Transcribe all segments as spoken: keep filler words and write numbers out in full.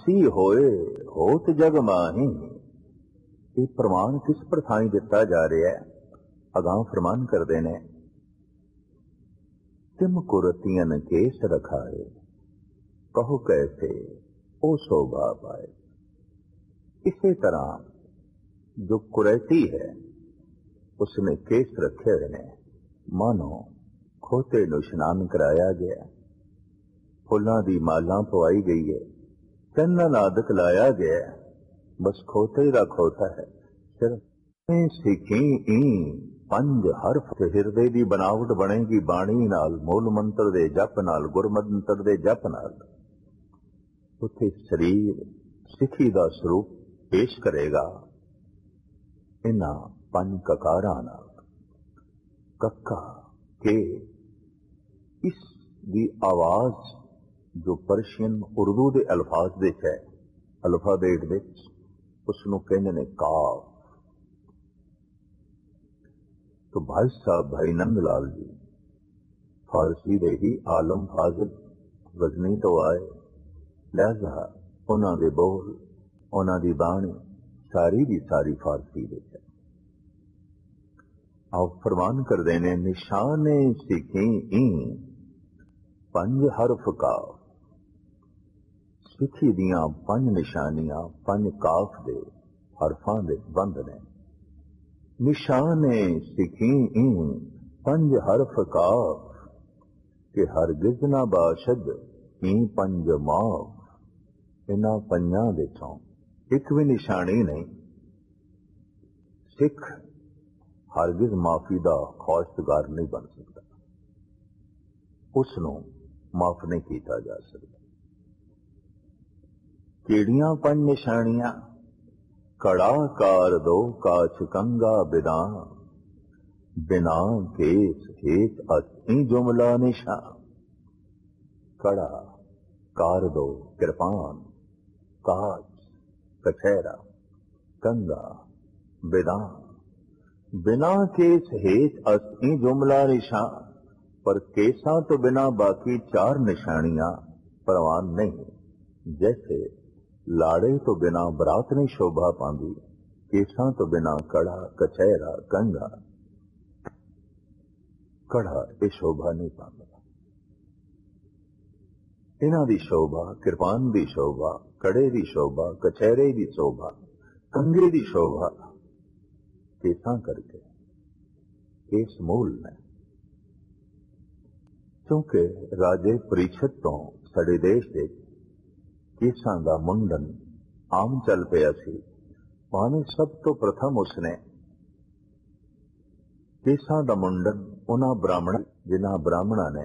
फांसी होए होत जग माही। ये प्रमाण किस प्रथाई दिता जा रहा है? अगां फरमान करते ने, तिम कुरतियन केस रखाए, कहो कैसे ओ शोभा पाए। इसी तरह जो कुरैती है उसने केस रखे हुए ने, मानो खोते नूं इशनान कराया गया, फुल्लां दी मालां पवाई गई है, चंदन आदक लाया गया, बस खोते दा खोता है। सिर्फ सिखी ई पंज हरफ ते हिरदे दी बनावट बनेगी बाणी नाल, मूल मंत्र दे जप नाल, गुरमंत्र दे जप नाल। उत्थे शरीर सिखी दा स्वरूप पेश करेगा इन्हां पंज ककारां नाल। कक्का के इस दी आवाज जो पर्शियन उर्दू दे अल्फाज दे है, अल्फाबेट दे उसनूं कहंदे ने काफ। तो भाई साहब भाई नंद लाल जी फारसी दे ही आलम फाजिल गजनी तो आए, लिहाजा उन्हां दे बोल उन्हां दी बाणी सारी दी सारी फारसी दे है। आप फरमान कर देने, निशाने सिखी ई पंज हरफ काफ। सिखी दियां पंज निशानियां पंज काफ दे हरफां दे बंद ने। निशाने सिखी ई पंज हरफ काफ, के हरगिज ना बाशद ई पंज माफ। इन्हां पंजां दे चों एक भी निशानी नहीं। सिख हरगिज माफी दा ख्वाहिशगार नहीं बन सकता, उसनों माफ नहीं किया जा सकता। केड़ियां पंज निशानियां? कड़ा कार दो काछ कंगा बिना, बिना केस हेत असी जुमला निशा। कड़ा कार दो कृपान, काच कछहरा, कंगा बिना, बिना केस हेत असी जुमला निशा। पर केसां तो बिना बाकी चार निशानियां परवान नहीं। जैसे लाड़े तो बिना बरात नहीं शोभा पांदी, केसां तो बिना कड़ा कछहरा कंगा कड़ा ये शोभा नहीं पांदा। इन्हां दी शोभा, कृपान दी शोभा, कड़े दी शोभा, कछहरे दी शोभा, कंगे दी शोभा केसां करके केस मूल ने। क्योंकि राजे परीक्षित तो साडे देश दे केसां दा मुंडन आम चल पिया सी। भावें सब तो प्रथम उसने केसां दा मुंडन उन्हां ब्राह्मण जिन्हां ब्राह्मणा ने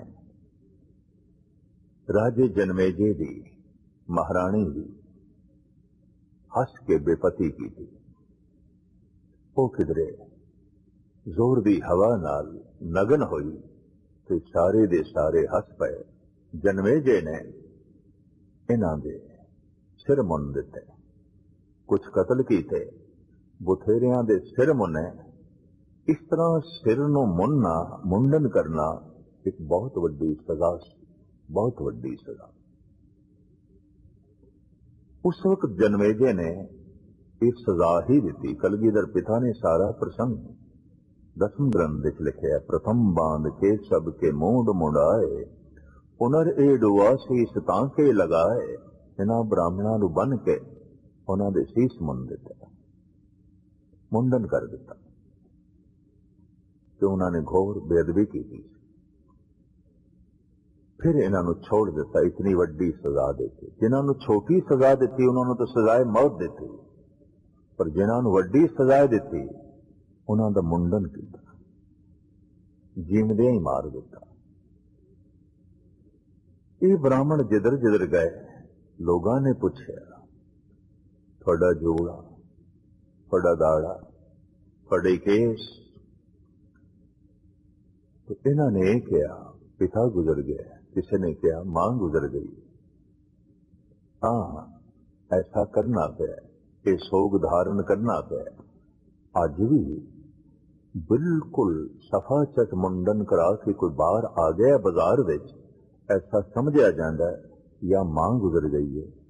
राजे जनमेजे दी महाराणी दी हस के बेपती की थी। वो किधरे जोर दी हवा नाल नगन होई ते सारे दे सारे हस पे। जनमेजे ने इन्हां दे सिर मुन दिते, कुछ कतल कीते, बुथेरियां दे सिर मुने। इस तरह सिर नूं मुनना, मुंडन करना एक बहुत वड्डी सजा, बहुत वड्डी सजा। उस वक्त जनमेजे ने एक सजा ही दी। कलगीधर पिता ने सारा प्रसंग दसम ग्रंथ विच लिखिया। प्रथम बांध के सबके मूंड मुंडाए, पुनर ए डुआ सीस तांके लगाए। इन्हां ब्राह्मणां नूं बन के उन्हां दे सीस मुन दिते, मुंडन कर दिता कि उन्होंने घोर बेअदबी की थी। फिर इन्हों छोड़ दिता, इतनी वड्डी सजा देती। जिन्होंने छोटी सजा दी उन्होंने तो सजाए मौत दी, पर जिन्होंने वड्डी सजा दी उन्हों का मुंडन किया, जीवदे ही मार दिता। ये ब्राह्मण जिधर जिधर गए लोगों ने पूछा, थोड़ा जोड़ा, थोड़ा दाड़ा, थोड़े केस। तो इन्होंने यह कहा पिता गुजर गया, किसी ने कहा मां गुजर गई। हाँ, ऐसा करना पे, ये सोग धारण करना पे। अज भी बिल्कुल सफा चट मुंडन करा के कोई बाहर आ गया बाजार विच, ऐसा समझा जाता है या मां गुजर गई है